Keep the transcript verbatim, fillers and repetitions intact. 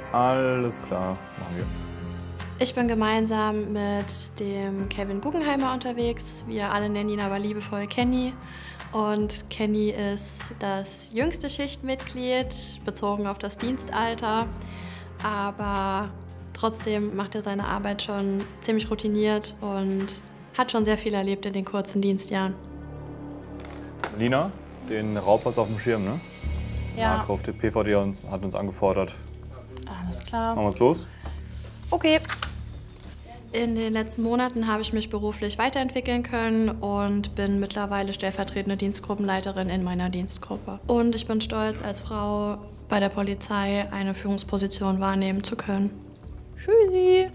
Alles klar, machen wir. Ich bin gemeinsam mit dem Kevin Guggenheimer unterwegs. Wir alle nennen ihn aber liebevoll Kenny. Und Kenny ist das jüngste Schichtmitglied, bezogen auf das Dienstalter. Aber trotzdem macht er seine Arbeit schon ziemlich routiniert und hat schon sehr viel erlebt in den kurzen Dienstjahren. Lina, den Raub hast du auf dem Schirm, ne? Ja. Markov, der P V D uns, hat uns angefordert. Alles klar. Machen wir uns los? Okay. In den letzten Monaten habe ich mich beruflich weiterentwickeln können und bin mittlerweile stellvertretende Dienstgruppenleiterin in meiner Dienstgruppe. Und ich bin stolz, als Frau bei der Polizei eine Führungsposition wahrnehmen zu können. Tschüssi!